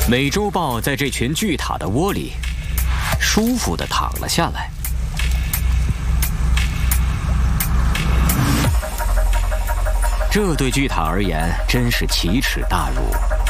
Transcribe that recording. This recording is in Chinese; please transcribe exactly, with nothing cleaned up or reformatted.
美洲豹在这群巨塔的窝里，舒服地躺了下来。这对巨塔而言真是奇耻大辱。